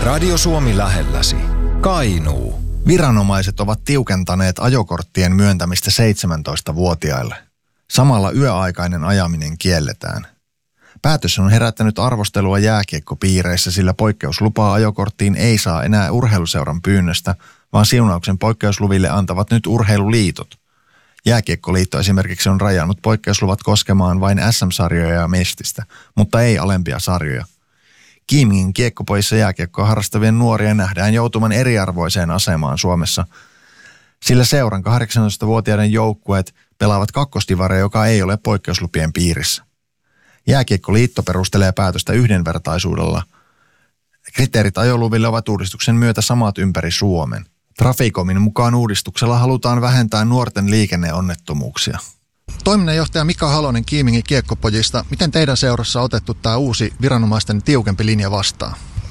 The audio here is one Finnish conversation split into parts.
Radio Suomi lähelläsi. Kainuu. Viranomaiset ovat tiukentaneet ajokorttien myöntämistä 17-vuotiaille. Samalla yöaikainen ajaminen kielletään. Päätös on herättänyt arvostelua jääkiekkopiireissä, sillä poikkeuslupaa ajokorttiin ei saa enää urheiluseuran pyynnöstä, vaan siunauksen poikkeusluville antavat nyt urheiluliitot. Jääkiekkoliitto esimerkiksi on rajannut poikkeusluvat koskemaan vain SM-sarjoja ja mestistä, mutta ei alempia sarjoja. Kiimingin kiekkopojissa jääkiekkoa harrastavien nuoria nähdään joutuman eriarvoiseen asemaan Suomessa, sillä seuran 18-vuotiaiden joukkueet pelaavat kakkostivaria, joka ei ole poikkeuslupien piirissä. Jääkiekkoliitto perustelee päätöstä yhdenvertaisuudella. Kriteerit ajoluville ovat uudistuksen myötä samat ympäri Suomen. Traficomin mukaan uudistuksella halutaan vähentää nuorten liikenneonnettomuuksia. Toiminnanjohtaja Mika Halonen Kiimingin kiekkopojista. Miten teidän seurassa on otettu tämä uusi viranomaisten tiukempi linja vastaan?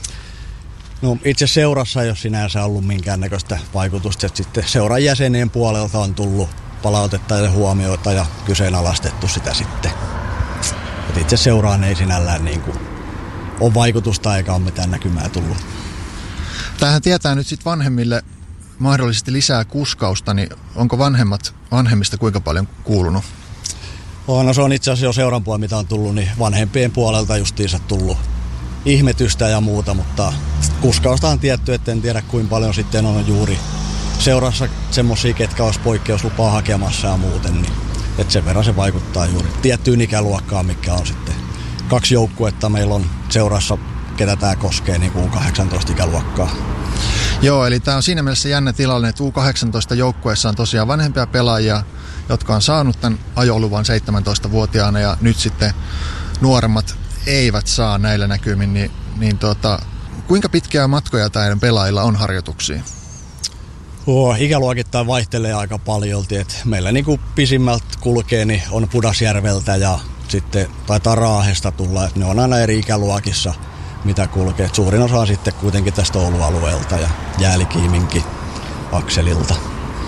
No, itse seurassa ei ole sinänsä ollut minkäännäköistä vaikutusta. Sitten seuran jäsenien puolelta on tullut palautetta ja huomioita ja kyseenalaistettu sitä sitten. Et itse seuraan ei sinällään ole vaikutusta eikä ole mitään näkymää tullut. Tämähän tietää nyt sitten vanhemmille mahdollisesti lisää kuskausta, niin onko vanhemmista kuinka paljon kuulunut? No se on itse asiassa jo seuran puolella, mitä on tullut, niin vanhempien puolelta justiinsa tullut ihmetystä ja muuta, mutta kuskausta on tietty, että en tiedä kuinka paljon sitten on juuri seurassa semmosia, ketkä olisi poikkeuslupaa hakemassa ja muuten, niin että sen verran se vaikuttaa juuri tiettyyn ikäluokkaan, mikä on sitten 2 joukkuetta meillä on seurassa, ketä tämä koskee, niin kuin 18 ikäluokkaa. Joo, eli tämä on siinä mielessä jännä tilanne, että U18-joukkueessa on tosiaan vanhempia pelaajia, jotka on saanut tämän ajoluvan 17-vuotiaana ja nyt sitten nuoremmat eivät saa näillä näkymin, kuinka pitkiä matkoja näiden pelaajilla on harjoituksia? Ikäluokittain vaihtelee aika paljolti, että meillä pisimmältä kulkee niin on Pudasjärveltä ja sitten taitaa Raahesta tulla, että ne on aina eri ikäluokissa, mitä kulkee. Et suurin osa on sitten kuitenkin tästä Oulu-alueelta ja Jääli-Kiiminki akselilta.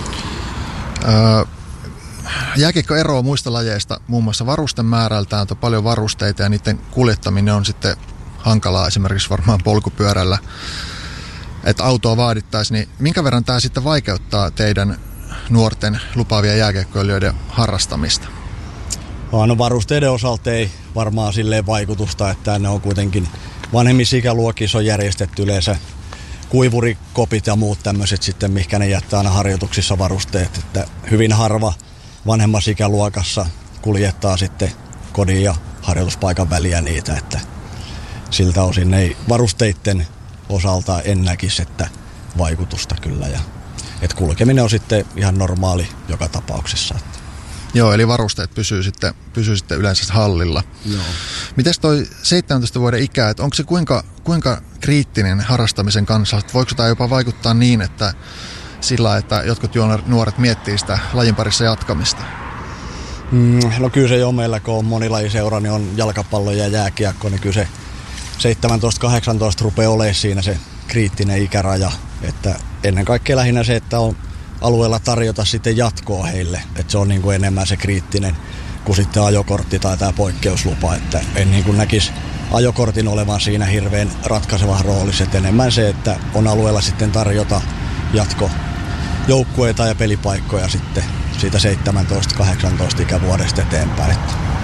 Jääkiekko eroaa muista lajeista muun muassa varusten määrältään, on paljon varusteita ja niiden kuljettaminen on sitten hankalaa esimerkiksi varmaan polkupyörällä, että autoa vaadittaisiin, niin minkä verran tämä sitten vaikeuttaa teidän nuorten lupaavia jääkiekkoilijoiden harrastamista? No varusteiden osalta ei varmaan silleen vaikutusta, että ne on kuitenkin vanhemmissa ikäluokissa on järjestetty yleensä kuivurikopit ja muut tämmöiset sitten, mihinkä ne jättää aina harjoituksissa varusteet, että hyvin harva vanhemmassa ikäluokassa kuljettaa sitten kodin ja harjoituspaikan väliä niitä, että siltä osin ei varusteiden osalta en näkisi, että vaikutusta kyllä ja että kulkeminen on sitten ihan normaali joka tapauksessa. Joo, eli varusteet pysyy sitten yleensä hallilla. Joo. Mites toi 17 vuoden ikä, että onko se kuinka kriittinen harrastamisen kanssa? Voiko tämä jopa vaikuttaa niin, että sillä, että jotkut nuoret miettii sitä lajin parissa jatkamista? No kyllä se jo meillä, kun on monilajiseura, niin on jalkapallo ja jääkiekko, niin kyllä se 17-18 rupeaa olemaan siinä se kriittinen ikäraja. Että ennen kaikkea lähinnä se, että on alueella tarjota sitten jatkoa heille, että se on enemmän se kriittinen kuin sitten ajokortti tai tämä poikkeuslupa, että en näkisi ajokortin olevan siinä hirveän ratkaiseva roolissa, että enemmän se, että on alueella sitten tarjota jatkojoukkueita ja pelipaikkoja sitten siitä 17-18 ikävuodesta eteenpäin.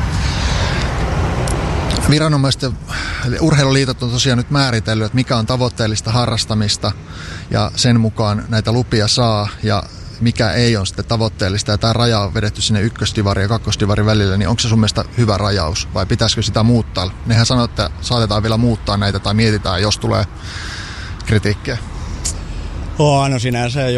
Viranomaiset urheiluliitot on tosiaan nyt määritellyt, että mikä on tavoitteellista harrastamista ja sen mukaan näitä lupia saa ja mikä ei ole sitten tavoitteellista ja tämä raja on vedetty sinne ykköstivari ja kakkostivari välillä, niin onko se sun mielestä hyvä rajaus vai pitäisikö sitä muuttaa? Nehän sanoo, että saatetaan vielä muuttaa näitä tai mietitään, jos tulee kritiikkiä. No sinänsä